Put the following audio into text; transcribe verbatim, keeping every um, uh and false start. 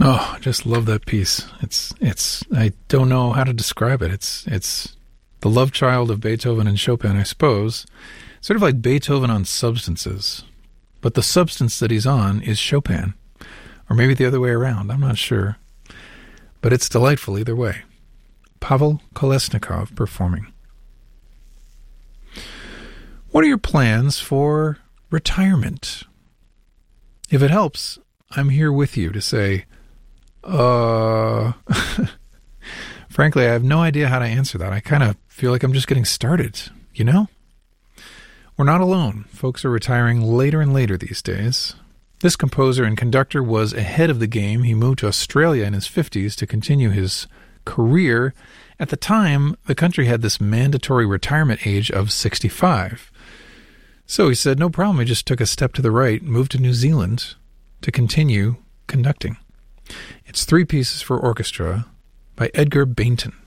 Oh, I just love that piece. It's, it's, I don't know how to describe it. It's, it's the love child of Beethoven and Chopin, I suppose. Sort of like Beethoven on substances. But the substance that he's on is Chopin. Or maybe the other way around. I'm not sure. But it's delightful either way. Pavel Kolesnikov performing. What are your plans for retirement? If it helps, I'm here with you to say, uh, frankly, I have no idea how to answer that. I kind of feel like I'm just getting started, you know? We're not alone. Folks are retiring later and later these days. This composer and conductor was ahead of the game. He moved to Australia in his fifties to continue his career. At the time, the country had this mandatory retirement age of sixty-five. So he said, no problem. He just took a step to the right, moved to New Zealand to continue conducting. It's three pieces for orchestra by Edgar Bainton.